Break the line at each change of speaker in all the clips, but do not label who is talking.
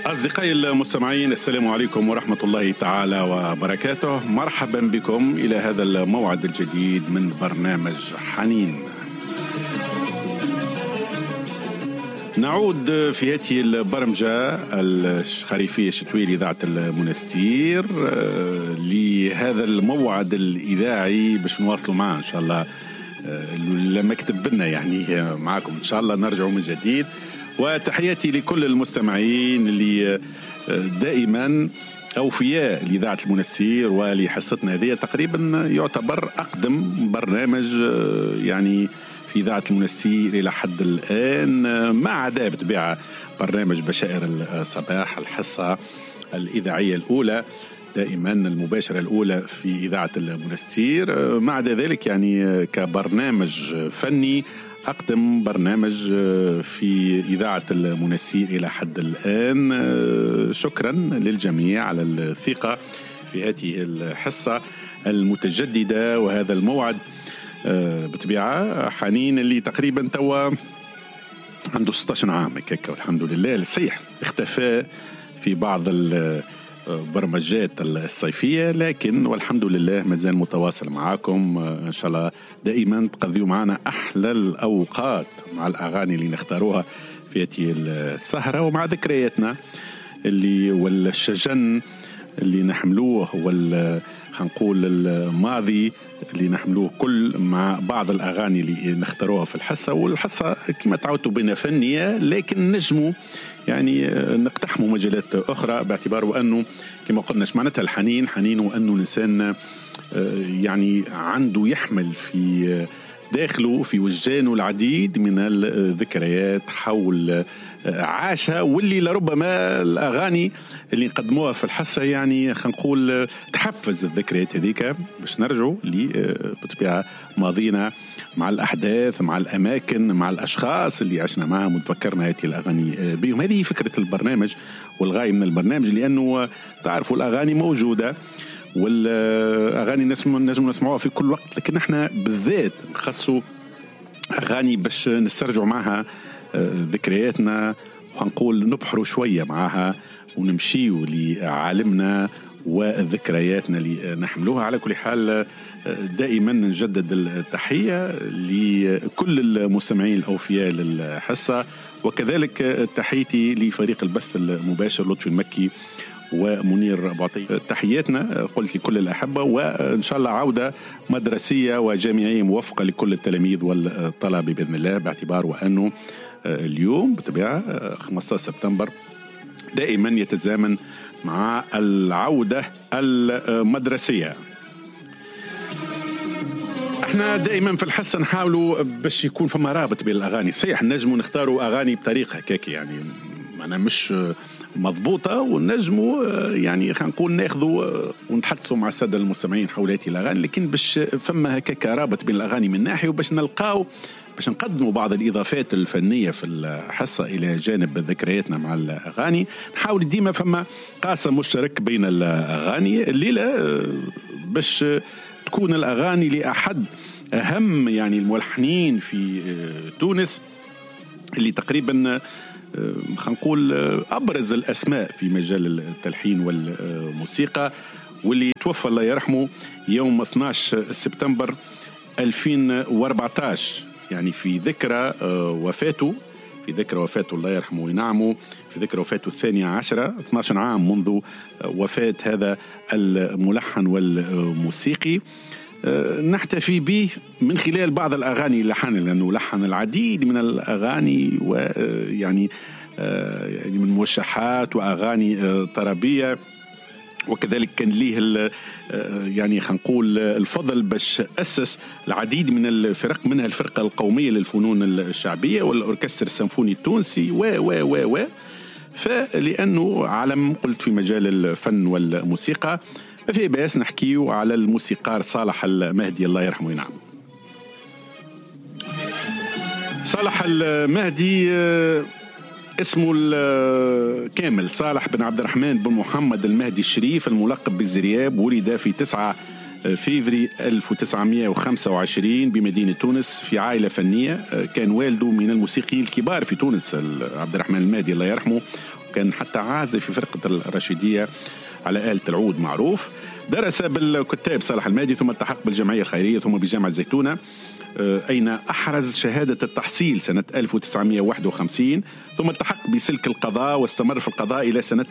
أصدقائي المستمعين، السلام عليكم ورحمة الله تعالى وبركاته. مرحبا بكم إلى هذا الموعد الجديد من برنامج حنين. نعود في هذه البرمجة الخريفية الشتوية لإذاعة المنستير لهذا الموعد الإذاعي باش نواصلوا معه إن شاء الله لما كتب لنا يعني معكم إن شاء الله نرجعوا من جديد. وتحياتي لكل المستمعين اللي دائما أوفياء لإذاعة المنستير ولحصتنا هذه. تقريبا يعتبر أقدم برنامج يعني في إذاعة المنستير إلى حد الآن، ما عدا بطبيعة برنامج بشائر الصباح، الحصة الإذاعية الأولى دائما المباشرة الأولى في إذاعة المنستير. ما عدا ذلك يعني كبرنامج فني أقدم برنامج في إذاعة المنستير إلى حد الآن. شكرا للجميع على الثقة في هذه الحصة المتجددة وهذا الموعد. بطبيعة حنين اللي تقريبا توا عنده 16 عام هكاك والحمد لله، صحيح اختفى في بعض البرمجات الصيفية، لكن والحمد لله مازال متواصل معاكم. إن شاء الله دائما تقضيوا معنا أحلى الأوقات مع الأغاني اللي نختاروها في هذه السهرة، ومع ذكرياتنا اللي والشجن اللي نحملوه خنقول الماضي اللي نحملوه كل مع بعض الأغاني اللي نختاروها في الحصة. والحصة كما تعودتوا بنا فنية، لكن نجموا يعني نقتحموا مجالات أخرى، باعتبار وأنه كما قلنا معناتها الحنين حنين، وأنه الإنسان يعني عنده يحمل في داخله في وجدانه العديد من الذكريات حول عاشها، واللي لربما الأغاني اللي نقدموها في الحصة يعني خلينا نقول تحفز الذكريات هذيك باش نرجعوا بطبيعة ماضينا مع الأحداث مع الأماكن مع الأشخاص اللي عشنا معهم وتفكرنا هذه الأغاني بهم. هذه فكرة البرنامج والغاية من البرنامج، لأنه تعرفوا الأغاني موجودة والأغاني نجم نسمعوها في كل وقت، لكن احنا بالذات نخصوا أغاني باش نسترجعوا معها ذكرياتنا وهنقول نبحروا شوية معها ونمشيوا لعالمنا وذكرياتنا اللي نحملوها. على كل حال دائما نجدد التحية لكل المستمعين الأوفياء للحصة، وكذلك تحيتي لفريق البث المباشر لطفي المكي ومنير بعطي. تحياتنا قلت لكل الأحبة، وإن شاء الله عودة مدرسية وجامعية موفقة لكل التلاميذ والطلبة بإذن الله، باعتبار وأنه اليوم بطبيعة 15 سبتمبر دائما يتزامن مع العودة المدرسية. احنا دائما في الحصة نحاولوا باش يكون فما رابط بين الأغاني. صحيح نجموا نختاروا أغاني بطريقة هكاك يعني أنا مش مضبوطة، ونجموا يعني خلينا نقول ناخذوا ونتحدثوا مع السادة المستمعين حول هذه الأغاني، لكن باش فما هكاك رابط بين الأغاني من ناحية، وباش نلقاو باش نقدموا بعض الإضافات الفنية في الحصة إلى جانب ذكرياتنا مع الأغاني. نحاول ديما فما قاسم مشترك بين الأغاني. الليلة باش تكون الأغاني لأحد أهم يعني الملحنين في تونس، اللي تقريبا خلينا نقول أبرز الأسماء في مجال التلحين والموسيقى، واللي توفى الله يرحمه يوم 12 سبتمبر 2014، يعني في ذكرى وفاته الله يرحمه وينعمه، في ذكرى وفاته 12 عام منذ وفاة هذا الملحن والموسيقي. نحتفي به من خلال بعض الأغاني اللي لحن، لأنه لحن العديد من الأغاني ويعني من موشحات وأغاني طربية، وكذلك كان ليه يعني خلينا نقول الفضل باش أسس العديد من الفرق، منها الفرقة القومية للفنون الشعبية والأوركستر السيمفوني التونسي و فلأنه علم قلت في مجال الفن والموسيقى. في بأس نحكيه على الموسيقار صالح المهدي الله يرحمه وينعمه. صالح المهدي اسمه الكامل صالح بن عبد الرحمن بن محمد المهدي الشريف الملقب بالزرياب. ولد في 9 فيفري 1925 بمدينة تونس في عائلة فنية. كان والده من الموسيقيين الكبار في تونس عبد الرحمن المهدي الله يرحمه، كان حتى عازف في فرقة الرشيدية على آلة العود معروف. درس بالكتاب صالح المهدي ثم التحق بالجمعية الخيرية ثم بجامعة الزيتونة، أين أحرز شهادة التحصيل سنة 1951، ثم التحق بسلك القضاء واستمر في القضاء إلى سنة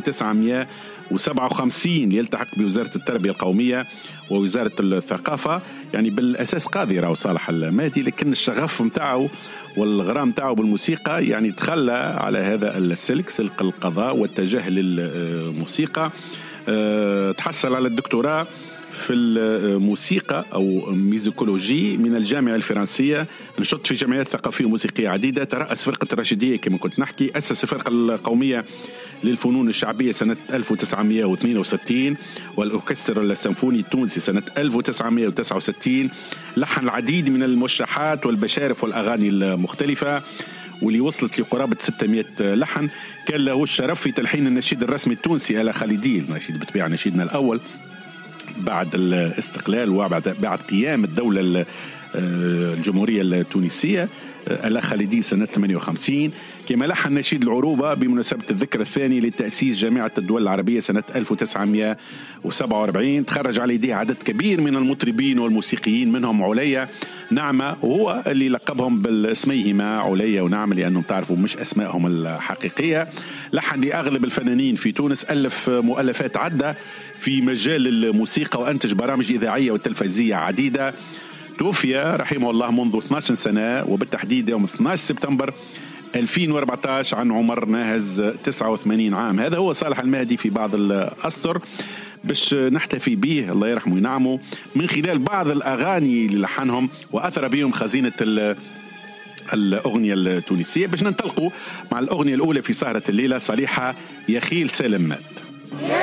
1957 ليلتحق بوزارة التربية القومية ووزارة الثقافة. يعني بالأساس قاضي راهو صالح المهدي، لكن الشغف متاعه والغرام متاعه بالموسيقى يعني تخلى على هذا السلك، سلك القضاء، واتجه للموسيقى. تحصل على الدكتوراه في الموسيقى أو ميوزيكولوجي من الجامعة الفرنسية، نشط في جمعيات ثقافية وموسيقية عديدة، ترأس فرقة الرشيدية كما كنت نحكي، أسس الفرقة القومية للفنون الشعبية سنة 1962 والأوركسترا السيمفوني التونسي سنة 1969. لحن العديد من الموشحات والبشارف والأغاني المختلفة واللي وصلت لقرابة 600 لحن. كان له الشرف في تلحين النشيد الرسمي التونسي آلا خالدي، النشيد بطبيعة نشيدنا الأول بعد الاستقلال وبعد قيام الدولة الجمهورية التونسية، آلا خالدي سنة 58. كما لحن نشيد العروبة بمناسبة الذكرى الثاني لتأسيس جامعة الدول العربية سنة 1947. تخرج على يديه عدد كبير من المطربين والموسيقيين منهم عليا نعمة، وهو اللي لقبهم باسميهما عليا ونعمة لأنهم تعرفوا مش أسمائهم الحقيقية. لحن لأغلب الفنانين في تونس، ألف مؤلفات عدة في مجال الموسيقى وأنتج برامج إذاعية وتلفزية عديدة. توفي رحمه الله منذ 12 سنة وبالتحديد يوم 12 سبتمبر 2014 عن عمر ناهز 89 عام. هذا هو صالح المهدي في بعض الأسطر، باش نحتفي به الله يرحمه وينعمه من خلال بعض الأغاني اللي لحنهم وأثر بهم خزينة الأغنية التونسية. باش ننطلقوا مع الأغنية الأولى في سهرة الليلة، صالحة يا خيل سالم مات.